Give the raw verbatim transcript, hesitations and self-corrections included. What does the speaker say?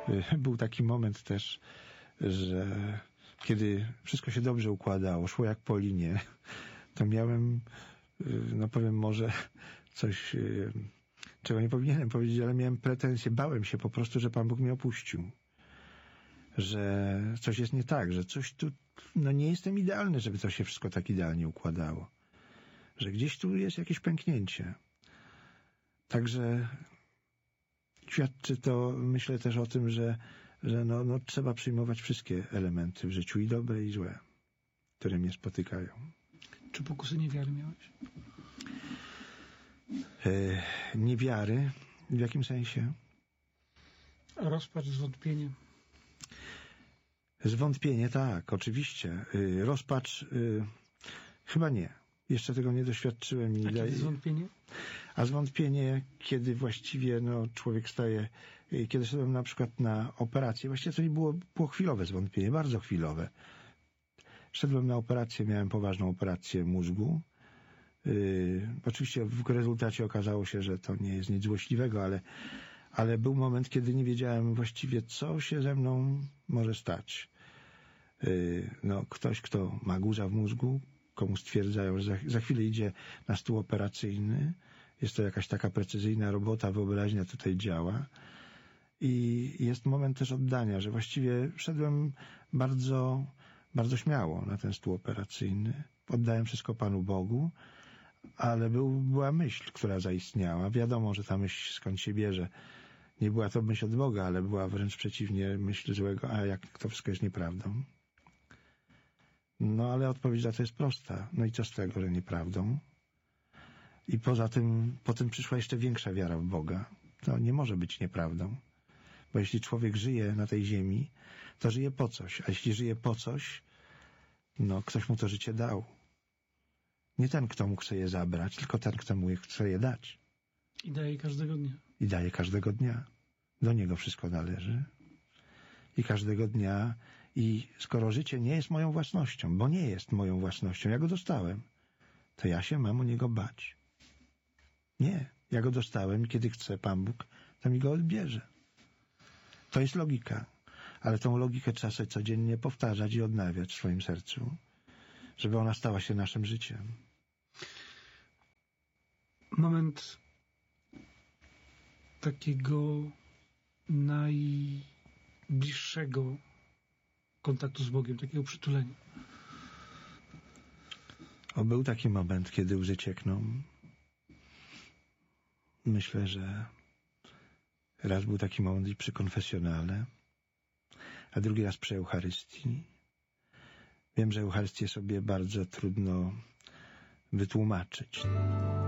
Był taki moment też, że kiedy wszystko się dobrze układało, szło jak po linie, to miałem, no powiem może coś, czego nie powinienem powiedzieć, ale miałem pretensje, bałem się po prostu, że Pan Bóg mnie opuścił. Że coś jest nie tak, że coś tu, no nie jestem idealny, żeby to się wszystko tak idealnie układało. Że gdzieś tu jest jakieś pęknięcie. Także świadczy to, myślę też o tym, że, że no, no, trzeba przyjmować wszystkie elementy w życiu, i dobre, i złe, które mnie spotykają. Czy pokusy niewiary miałeś? E, niewiary? W jakim sensie? Rozpacz, zwątpienie. Zwątpienie, tak, oczywiście. E, rozpacz, e, chyba nie. Jeszcze tego nie doświadczyłem. I A kiedy zwątpienie? A zwątpienie, kiedy właściwie no, człowiek staje, kiedy szedłem na przykład na operację, właściwie to nie było, było chwilowe zwątpienie, bardzo chwilowe. Szedłem na operację, miałem poważną operację mózgu. Yy, oczywiście w rezultacie okazało się, że to nie jest nic złośliwego, ale, ale był moment, kiedy nie wiedziałem właściwie, co się ze mną może stać. Yy, no, ktoś, kto ma guza w mózgu, komu stwierdzają, że za, za chwilę idzie na stół operacyjny, jest to jakaś taka precyzyjna robota, wyobraźnia tutaj działa i jest moment też oddania, że właściwie szedłem bardzo, bardzo śmiało na ten stół operacyjny, oddałem wszystko Panu Bogu, ale był, była myśl, która zaistniała. Wiadomo, że ta myśl skąd się bierze. Nie była to myśl od Boga, ale była wręcz przeciwnie, myśl złego, a jak to wszystko jest nieprawdą. No ale odpowiedź na to jest prosta. No i co z tego, że nieprawdą? I poza tym, potem przyszła jeszcze większa wiara w Boga. To nie może być nieprawdą. Bo jeśli człowiek żyje na tej ziemi, to żyje po coś. A jeśli żyje po coś, no ktoś mu to życie dał. Nie ten, kto mu chce je zabrać, tylko ten, kto mu je chce je dać. I daje każdego dnia. I daje każdego dnia. Do niego wszystko należy. I każdego dnia. I skoro życie nie jest moją własnością, bo nie jest moją własnością, ja go dostałem, to ja się mam o niego bać. Nie. Ja go dostałem i kiedy chce Pan Bóg, to mi go odbierze. To jest logika. Ale tą logikę trzeba sobie codziennie powtarzać i odnawiać w swoim sercu, żeby ona stała się naszym życiem. Moment takiego najbliższego kontaktu z Bogiem, takiego przytulenia. O, był taki moment, kiedy łzy ciekną. Myślę, że raz był taki moment i przy konfesjonale, a drugi raz przy Eucharystii. Wiem, że Eucharystię sobie bardzo trudno wytłumaczyć.